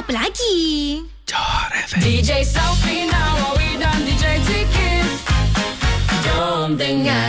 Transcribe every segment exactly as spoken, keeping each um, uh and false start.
apa lagi? Johor F M. D J Safina, Wawi dan D J Tikis. Jom dengar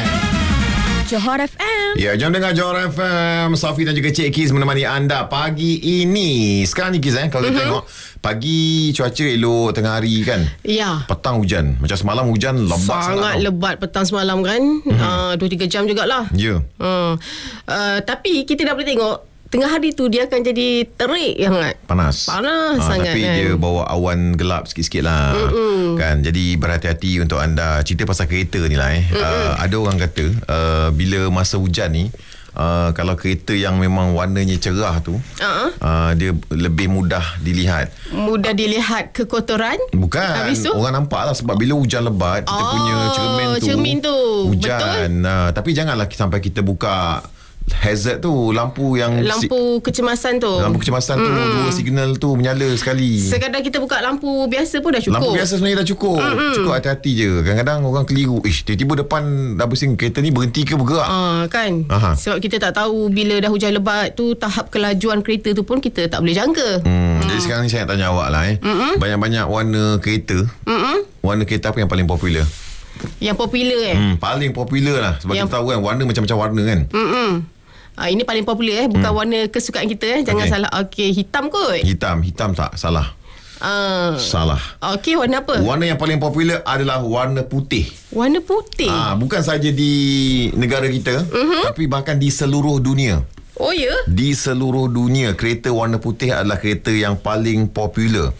Johor F M. Ya, jom dengar Johor F M. Safi dan juga Cik Kiz menemani anda pagi ini. Sekarang ni Kiz eh, kalau mm-hmm. kita tengok pagi cuaca elok, tengah hari kan. Ya. Petang hujan. Macam semalam hujan lebat sangat. Sangat lebat petang semalam kan. Mm-hmm. Uh, dua tiga jam jugalah. Ya. Yeah. Uh, uh, tapi kita dah boleh tengok tengah hari tu dia akan jadi terik sangat. Panas. Panas ha, sangat tapi kan. dia bawa awan gelap sikit-sikit lah. Mm-mm. Kan. Jadi berhati-hati untuk anda. Cerita pasal kereta ni lah eh. Uh, ada orang kata uh, bila masa hujan ni, Uh, kalau kereta yang memang warnanya cerah tu, uh-huh. uh, dia lebih mudah dilihat. Mudah dilihat kekotoran? Bukan. Habis tu? Orang nampak lah. Sebab bila hujan lebat, kita oh, punya cermin tu, cermin tu hujan. Uh, tapi janganlah sampai kita buka hazard tu, lampu yang lampu si- kecemasan tu. Lampu kecemasan tu, mm. dua signal tu menyala sekali. Sekadar kita buka lampu biasa pun dah cukup. Lampu biasa sebenarnya dah cukup. Mm-mm. Cukup hati-hati je. Kadang-kadang orang keliru. Ish, tiba-tiba depan dah bersin kereta ni berhenti ke bergerak. Ah, kan. Aha. Sebab kita tak tahu bila dah hujan lebat tu tahap kelajuan kereta tu pun kita tak boleh jangka. Hmm. Mm. Jadi sekarang ni saya nak tanya awak lah eh. Mm-mm. Banyak-banyak warna kereta. Mm-mm. Warna kereta apa yang paling popular? Yang popular eh? Hmm, paling popular lah. Sebab yang... kita tahu kan warna macam-macam warna kan. Mm-mm. Ah, ini paling popular eh, bukan hmm. warna kesukaan kita eh. Jangan okay. salah. Okey, hitam kot. Hitam, hitam tak salah. Ah. Salah. Okey, warna apa? Warna yang paling popular adalah warna putih. Warna putih. Ah, bukan saja di negara kita, uh-huh. tapi bahkan di seluruh dunia. Oh ya? Di seluruh dunia kereta warna putih adalah kereta yang paling popular.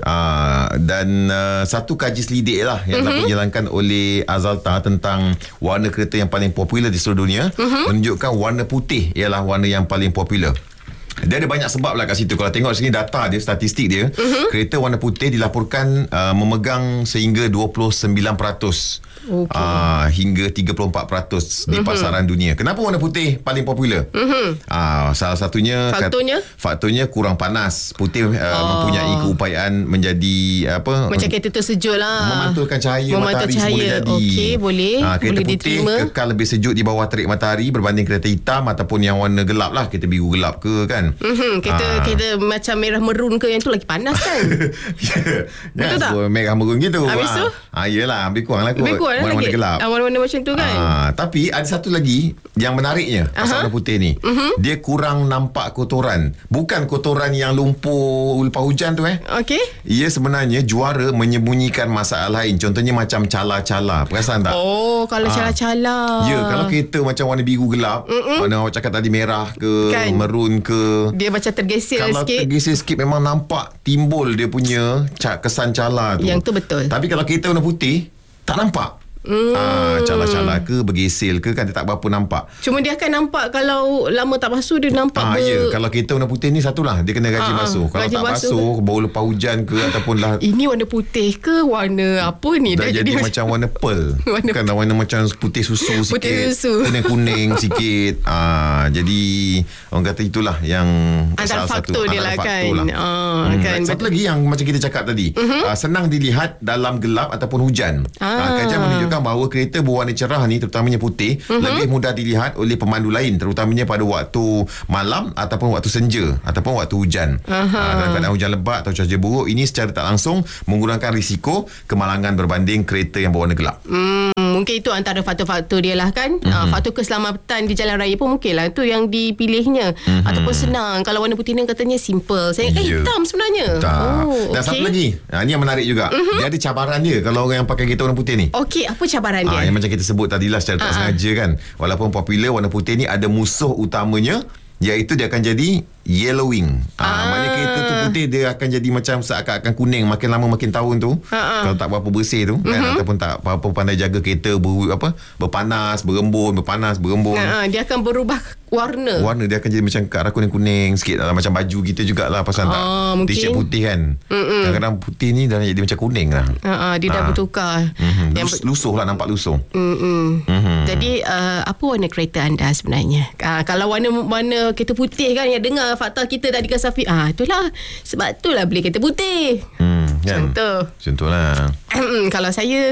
Uh, dan uh, satu kaji selidik lah yang uh-huh. telah dijalankan oleh Azalta tentang warna kereta yang paling popular di seluruh dunia, uh-huh. menunjukkan warna putih ialah warna yang paling popular. Dia ada banyak sebab lah kat situ. Kalau tengok sini data dia, statistik dia, uh-huh. kereta warna putih dilaporkan uh, memegang sehingga dua puluh sembilan peratus okay. uh, hingga tiga puluh empat peratus di uh-huh. pasaran dunia. Kenapa warna putih paling popular? Uh-huh. Uh, salah satunya faktornya? Kat, faktornya kurang panas. Putih uh, oh. mempunyai keupayaan menjadi apa? Macam kereta tersejuk lah. Memantulkan cahaya Memantul matahari cahaya. semula jadi. Okey, boleh. Uh, kereta boleh putih diterima. Kekal lebih sejuk di bawah terik matahari berbanding kereta hitam ataupun yang warna gelap lah. Kereta biru gelap ke kan. Mm-hmm. Kereta, ah. kereta macam merah merun ke, yang tu lagi panas kan. yeah. Betul tak? Merah merun gitu. Habis tu? Ah, yelah, lebih kurang lah kot. Lebih kurang warna-warna lagi. gelap. Ah, warna-warna macam tu kan. Ah, tapi ada satu lagi yang menariknya pasal warna putih ni. Uh-huh. Dia kurang nampak kotoran. Bukan kotoran yang lumpur lepas hujan tu eh. Okey. Ia sebenarnya juara menyembunyikan masalah lain. Contohnya macam cala-cala. Perasan tak? Oh, kalau ah. cala-cala. Ya, kalau kereta macam warna biru gelap, Mm-mm. warna awak cakap tadi merah ke, kan. merun ke, dia macam tergesil kalau sikit. Kalau tergesil sikit memang nampak timbul dia punya kesan cala tu. Yang tu betul. Tapi kalau kereta warna putih, tak nampak. Hmm. Ah, cala-cala ke bergesil ke kan dia tak berapa nampak. Cuma dia akan nampak kalau lama tak basuh, dia nampak ah, ber... ya. Kalau kereta warna putih ni satulah, dia kena rajin ah, basuh. Kalau tak basuh, basuh baru lepas hujan ke ataupun lah, ini warna putih ke warna apa ni? Dah, dah jadi, jadi macam warna pearl. warna kan warna macam putih susu sikit. Putih susu. Kuning-kuning sikit. Ah, jadi orang kata itulah yang antara faktor dia lah kan. Lah. Ah, hmm. kan. Satu lagi yang macam kita cakap tadi, uh-huh. ah, senang dilihat dalam gelap ataupun hujan. Ah. Ah, kajian menunjukkan bahawa kereta berwarna cerah ni, terutamanya putih, uh-huh. lebih mudah dilihat oleh pemandu lain, terutamanya pada waktu malam ataupun waktu senja ataupun waktu hujan. Uh-huh. Ah, dalam keadaan hujan lebat atau cuaca buruk, ini secara tak langsung mengurangkan risiko kemalangan berbanding kereta yang berwarna gelap. Hmm, mungkin itu antara faktor-faktor dia lah kan. Uh-huh. Ah, faktor keselamatan di jalan raya pun mungkin lah tu yang dipilihnya. Uh-huh. Ataupun senang. Kalau warna putih ni katanya simple. Saya ingat yeah. hitam sebenarnya. Tak. Oh, dan okay. satu lagi, ha, ni yang menarik juga. Uh-huh. Dia ada cabaran dia kalau orang yang pakai kereta warna putih ni. Okey, apa cabaran dia? Ha, yang macam kita sebut tadilah secara tak uh-huh. sengaja kan. Walaupun popular, warna putih ni ada musuh utamanya, iaitu dia akan jadi yellowing. Ah, ah. Maknanya kereta tu putih, dia akan jadi macam seakan-akan kuning makin lama makin tahun tu. Ah, ah. Kalau tak berapa bersih tu, uh-huh. kan, ataupun tak apa-apa pandai jaga kereta ber, apa berpanas, berembun, berpanas, berembun. Ah, ah. Dia akan berubah warna. Warna dia akan jadi macam ke arah kuning-kuning sikit lah, macam baju kita jugalah pasal ah, tak t-shirt putih kan. Mm-mm. Kadang-kadang putih ni dah jadi macam kuning lah. Ah, ah, dia dah ah. bertukar. Mm-hmm. Yang Lus, lusuh lah, nampak lusuh. Mm-hmm. Jadi uh, apa warna kereta anda sebenarnya? Ah, kalau warna warna kereta putih kan, yang dengar fakta kita tadi kan Safi, ah itulah sebab itulah beli kereta putih. Hmm, kan? Contoh. Contohlah. Kalau saya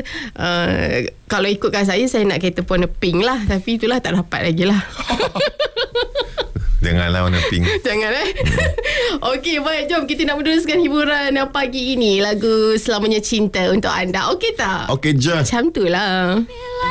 uh, kalau ikutkan saya saya nak kereta warna pink lah, tapi itulah tak dapat lagi lah. Janganlah warna pink. Jangan eh. Okey, baik. Jom kita nak meneruskan hiburan pagi ini. Lagu Selamanya Cinta untuk anda. Okey tak? Okey je. Macam tu lah.